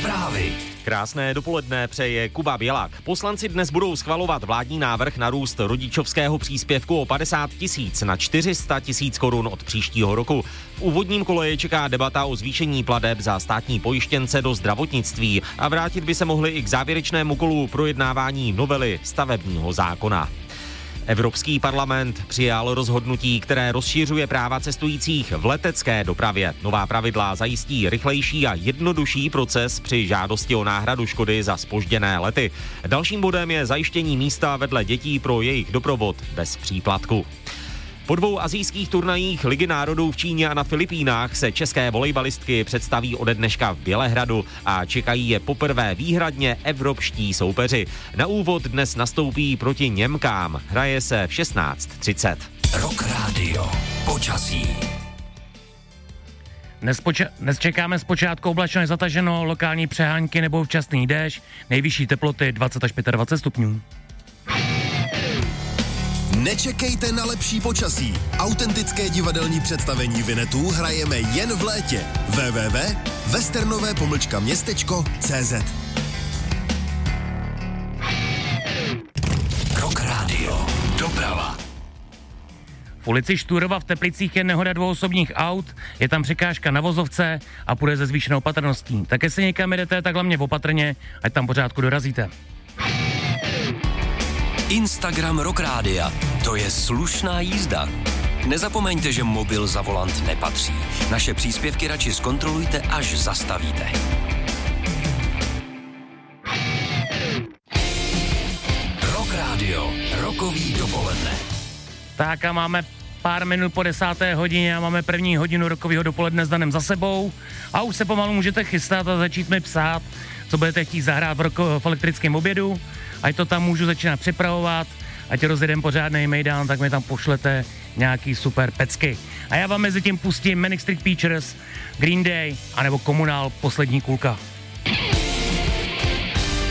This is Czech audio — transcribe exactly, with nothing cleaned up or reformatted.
Zprávy. Krásné dopoledne přeje Kuba Bělak. Poslanci dnes budou schvalovat vládní návrh na růst rodičovského příspěvku o padesát tisíc na čtyři sta tisíc korun od příštího roku. V úvodním kole je čeká debata o zvýšení plateb za státní pojištěnce do zdravotnictví a vrátit by se mohli i k závěrečnému kolu projednávání novely stavebního zákona. Evropský parlament přijal rozhodnutí, které rozšiřuje práva cestujících v letecké dopravě. Nová pravidla zajistí rychlejší a jednodušší proces při žádosti o náhradu škody za zpožděné lety. Dalším bodem je zajištění místa vedle dětí pro jejich doprovod bez příplatku. Po dvou asijských turnajích Ligy národů v Číně a na Filipínách se české volejbalistky představí ode dneška v Bělehradu a čekají je poprvé výhradně evropští soupeři. Na úvod dnes nastoupí proti Němkám. Hraje se v šestnáct třicet. Rock Radio. Počasí. Dnes, poča- dnes čekáme zpočátku oblačno zataženo, lokální přehánky nebo včasný déšť, nejvyšší teploty dvacet až dvacet pět stupňů. Nečekejte na lepší počasí. Autentické divadelní představení Vinetů hrajeme jen v létě. w w w tečka westernové pomlčka městečko tečka cé zet. Rock Radio. Doprava. V ulici Štúrova v Teplicích je nehoda dvou osobních aut, je tam překážka na vozovce a půjde se zvýšenou opatrností. Tak jestli někam jdete, tak hlavně opatrně, ať tam pořádku dorazíte. Instagram Rock Rádia. To je slušná jízda. Nezapomeňte, že mobil za volant nepatří. Naše příspěvky radši zkontrolujte, až zastavíte. Rock Radio. Rokový dopoledne. Tak a máme pár minut po desáté hodině a máme první hodinu rokového dopoledne s Danem za sebou a už se pomalu můžete chystat a začít mi psát, co budete chtít zahrát v, roko, v elektrickém obědu. Ať to tam můžu začínat připravovat, ať rozjedem pořádnej mejdan, tak mi tam pošlete nějaký super pecky. A já vám mezi tím pustím Manic Street Preachers, Green Day, anebo Komunál Poslední kulka.